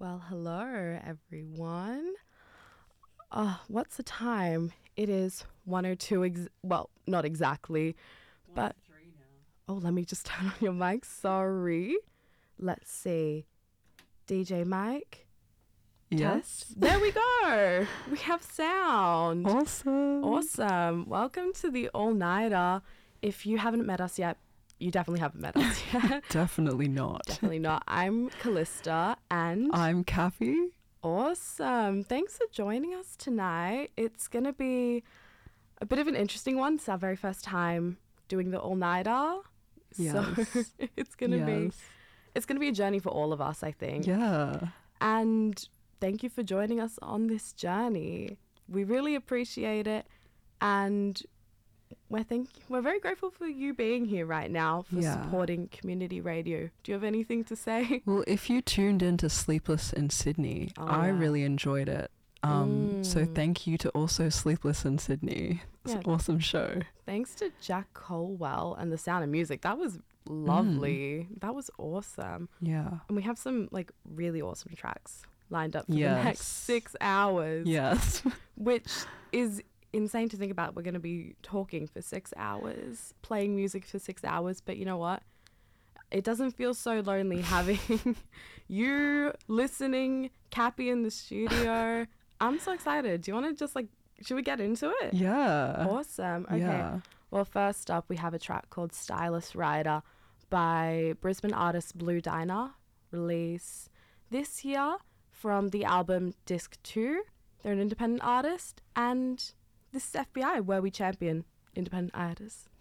Well, hello everyone. What's the time? It is 1:02. Well, not exactly, but let me just turn on your mic. Sorry. Let's see. DJ Mike. Yes. Test. There we go. We have sound. Awesome. Welcome to the All Nighter. If you haven't met us yet, you definitely haven't met us yet. Definitely not. Definitely not. I'm Callista and I'm Kathy. Awesome. Thanks for joining us tonight. It's going to be a bit of an interesting one. It's our very first time doing the all-nighter. Yes. So it's going to be a journey for all of us, I think. Yeah. And thank you for joining us on this journey. We really appreciate it, and we're very grateful for you being here right now for supporting community radio. Do you have anything to say? Well, if you tuned into Sleepless in Sydney, I really enjoyed it. So thank you to also Sleepless in Sydney. It's an awesome show. Thanks to Jack Colwell and The Sound of Music. That was lovely. That was awesome. Yeah. And we have some really awesome tracks lined up for the next 6 hours. Yes. Which is insane to think about. We're going to be talking for 6 hours, playing music for 6 hours, but you know what? It doesn't feel so lonely having you listening, Cappy in the studio. I'm so excited. Do you want to just should we get into it? Yeah. Awesome. Okay. Yeah. Well, first up, we have a track called Stylist Rider by Brisbane artist Blue Diner, release this year from the album Disc 2. They're an independent artist, and this is FBI, where we champion independent artists.